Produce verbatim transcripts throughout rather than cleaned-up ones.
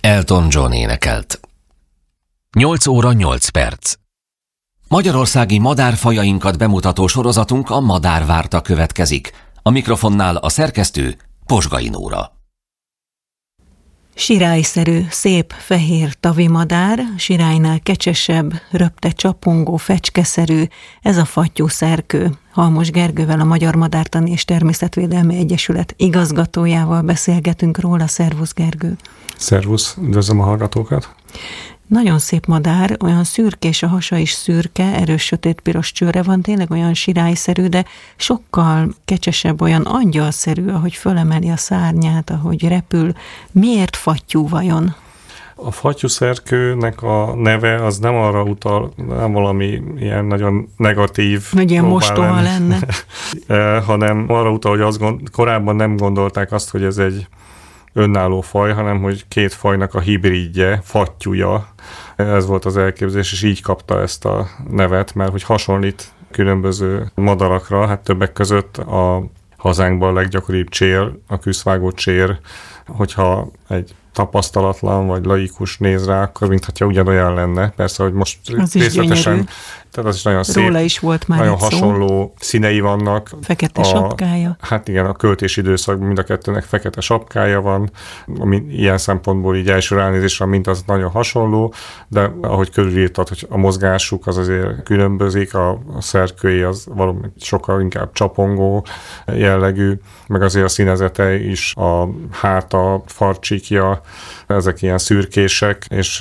Elton John énekelt. nyolc óra nyolc perc. Magyarországi madárfajainkat bemutató sorozatunk a Madárvárta következik. A mikrofonnál a szerkesztő Posgai Nóra. Sirályszerű, szép, fehér tavimadár, sirálynál kecsesebb, röpte csapongó, fecskeszerű, ez a fattyúszerkő. Halmos Gergővel, a Magyar Madártani és Természetvédelmi Egyesület igazgatójával beszélgetünk róla. Szervusz, Gergő! Szervusz, üdvözlöm a hallgatókat! Nagyon szép madár, olyan szürkés, a hasa is szürke, erős sötétpiros csőre van, tényleg olyan sirályszerű, de sokkal kecsesebb, olyan angyalszerű, ahogy fölemeli a szárnyát, ahogy repül. Miért fattyú vajon? A fattyúszerkőnek a neve az nem arra utal, nem valami ilyen nagyon negatív, hogy ilyen mostoha lenne, hanem arra utal, hogy azt gond, korábban nem gondolták azt, hogy ez egy önálló faj, hanem hogy két fajnak a hibridje, fattyúja. Ez volt az elképzelés, és így kapta ezt a nevet, mert hogy hasonlít különböző madarakra, hát többek között a hazánkban a leggyakoribb csér, a küszvágó csér, hogyha egy tapasztalatlan vagy laikus néz rá, akkor mintha ugyanolyan lenne. Persze, hogy most az részletesen, tehát az is nagyon szép. Róla is volt már nagyon egy hasonló szó. Színei vannak. Fekete a, sapkája. Hát igen, a költési időszakban mind a kettőnek fekete sapkája van, ami ilyen szempontból így első ránézésre mint az nagyon hasonló, de ahogy körülírtad, hogy a mozgásuk az azért különbözik, a, a szerkői az valami sokkal inkább csapongó jellegű, meg azért a színezete is, a háta, farcsikja, ezek ilyen szürkések, és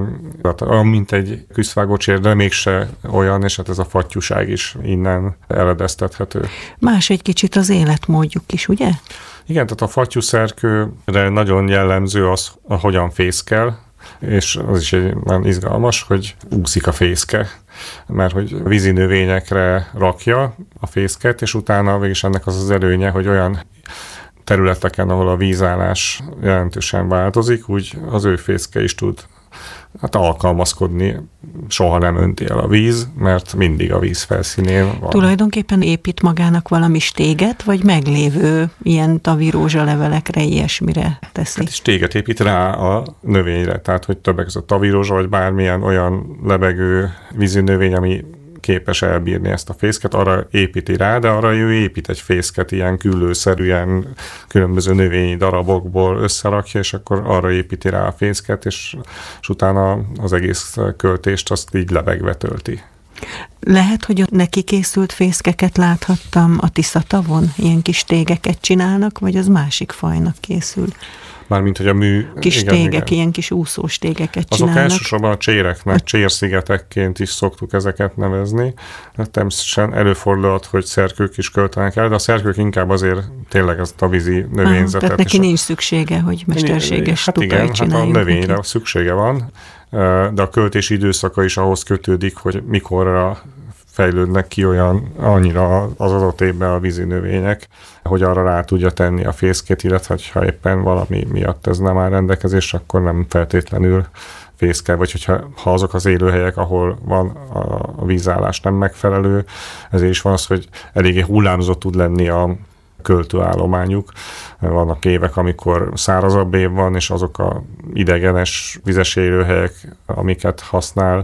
uh, mint egy küszvágócsér, de mégse olyan, és hát ez a fattyúság is innen eredeztethető. Más egy kicsit az életmódjuk is, ugye? Igen, tehát a fattyúszerkőre nagyon jellemző az, ahogyan fészkel, és az is egy nagyon izgalmas, hogy úszik a fészke, mert hogy vízi növényekre rakja a fészket, és utána végig ennek az az előnye, hogy olyan területeken, ahol a vízállás jelentősen változik, úgy az ő fészke is tud hát alkalmazkodni, soha nem önti el a víz, mert mindig a víz felszínén van. Tulajdonképpen épít magának valami stéget, vagy meglévő ilyen tavirózsa levelekre, ilyesmire teszi? Hát is stéget épít rá a növényre, tehát hogy többek között tavirózsa, vagy bármilyen olyan lebegő vízi növény, ami képes elbírni ezt a fészket, arra építi rá, de arra ő épít egy fészket ilyen küllőszerűen különböző növényi darabokból összerakja, és akkor arra építi rá a fészket, és, és utána az egész költést azt így lebegve tölti. Lehet, hogy ott neki készült fészkeket láthattam a Tisza-tavon? Ilyen kis tégeket csinálnak, vagy az másik fajnak készül? Mármint, hogy a mű... Kis igen, tégek, igen. ilyen kis úszós tégeket Azok csinálnak. elsősorban a cséreknek, csérszigetekként is szoktuk ezeket nevezni. Természetesen előfordulhat, hogy szerkők is költenek el, de a szerkők inkább azért tényleg ezt a vízi növényzetet. Ah, tehát neki nincs szüksége, hogy mesterséges hát tupai igen, csináljuk. Hát a növényre neki. Szüksége van, de a költési időszaka is ahhoz kötődik, hogy mikorra fejlődnek ki olyan annyira az adott évben a vízi növények, hogy arra rá tudja tenni a fészkét, illetve ha éppen valami miatt ez nem áll rendelkezésre, akkor nem feltétlenül fészkel, vagy hogyha ha azok az élőhelyek, ahol van a vízállás nem megfelelő, ezért is van az, hogy eléggé hullámzott tud lenni a költőállományuk. Vannak évek, amikor szárazabb év van, és azok a idegenes vizes élőhelyek, amiket használ,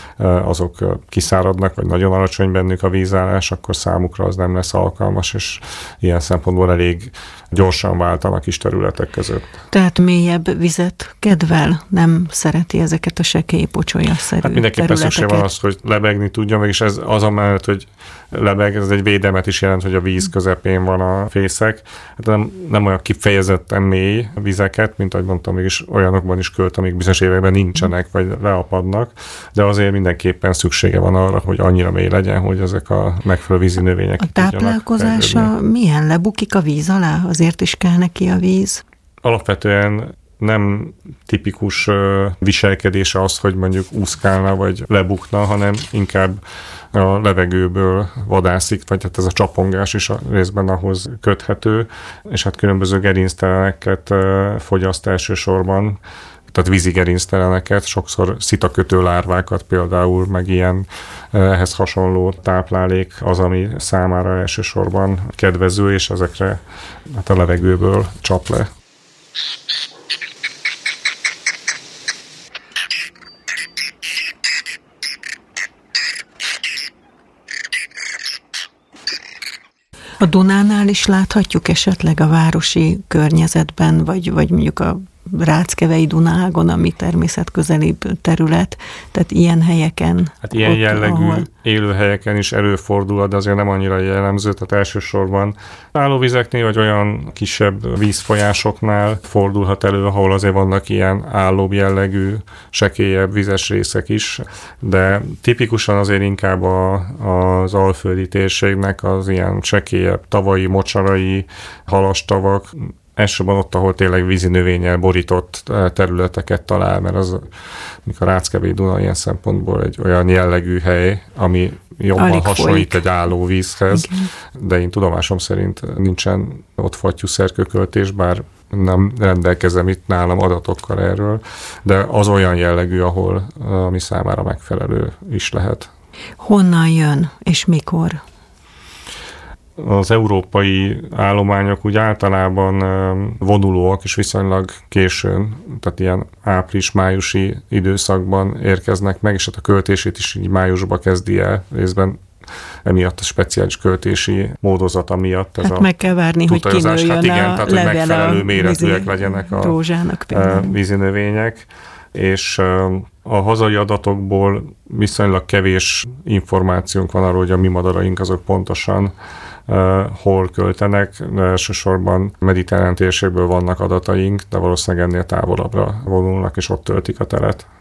azok kiszáradnak, vagy nagyon alacsony bennük a vízállás, akkor számukra az nem lesz alkalmas, és ilyen szempontból elég gyorsan váltanak kis területek között. Tehát mélyebb vizet kedvel, nem szereti ezeket a sekély pocsolyaszerű hát mindenképpen területeket. szükség van az, hogy lebegni tudjon, mégis ez az amellett, hogy lebeg, ez egy védelmet is jelent, hogy a víz közepén van a fészek. Hát nem, nem olyan kifejezetten mély vizeket, mint ahogy mondtam, mégis olyanokban is költ, amik bizonyos években nincsenek, vagy leapadnak, de azért mindenképpen szüksége van arra, hogy annyira mély legyen, hogy ezek a megfelelő vízi növények A táplálkozása milyen? Lebukik a víz alá? Azért is kell neki a víz? Alapvetően nem tipikus viselkedése az, hogy mondjuk úszkálna vagy lebukna, hanem inkább a levegőből vadászik, vagy hát ez a csapongás is a részben ahhoz köthető, és hát különböző gerincteleneket fogyaszt elsősorban, tehát vízi gerincteleneket, sokszor szitakötő lárvákat például, meg ilyen ehhez hasonló táplálék az, ami számára elsősorban kedvező, és ezekre hát a levegőből csap le. A Dunánál is láthatjuk esetleg a városi környezetben, vagy, vagy mondjuk a Ráckevei Dunágon, ami természetközelibb terület, tehát ilyen helyeken. Hát ilyen ott, jellegű ahol... élőhelyeken is előfordul, de azért nem annyira jellemző, tehát elsősorban állóvizeknél, vagy olyan kisebb vízfolyásoknál fordulhat elő, ahol azért vannak ilyen állóbb jellegű, sekélyebb vizes részek is, de tipikusan azért inkább a, az alföldi térségnek az ilyen sekélyebb tavai, mocsarai, halastavak, elsősorban ott, ahol tényleg vízi növényel borított területeket talál, mert az, a Ráckevei Duna ilyen szempontból egy olyan jellegű hely, ami jobban Alig hasonlít folyik. egy állóvízhez, igen. De én tudomásom szerint nincsen ott fattyúszerkőköltés, bár nem rendelkezem itt nálam adatokkal erről, de az olyan jellegű, ahol ami számára megfelelő is lehet. Honnan jön, és mikor? Az európai állományok úgy általában vonulóak, és viszonylag későn, tehát ilyen április-májusi időszakban érkeznek meg, és hát a költését is így májusba kezdi el, részben emiatt a speciális költési módozata miatt. Ez hát a meg kell várni, hogy kinőjön hát igen, a tehát, levele hogy megfelelő a méretűek legyenek a rózsának vízinövények, és a hazai adatokból viszonylag kevés információnk van arról, hogy a mi madaraink azok pontosan uh, hol költenek. Elsősorban mediterrán térségből vannak adataink, de valószínűleg ennél távolabbra vonulnak, és ott töltik a teret.